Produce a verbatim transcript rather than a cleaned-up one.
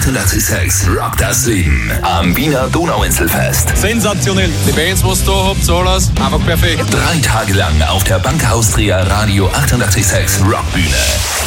achtundachtzig Komma sechs Rock das Leben am Wiener Donauinselfest. Sensationell. Die Bands, was ihr da habt, alles einfach perfekt. Drei Tage lang auf der Bank Austria Radio achtundachtzig Komma sechs Rockbühne.